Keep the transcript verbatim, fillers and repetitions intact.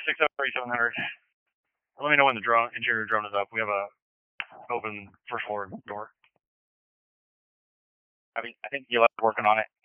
six oh three seven hundred. Let me know when the drone interior drone is up. We have a open first floor door. I mean, I think you're working on it.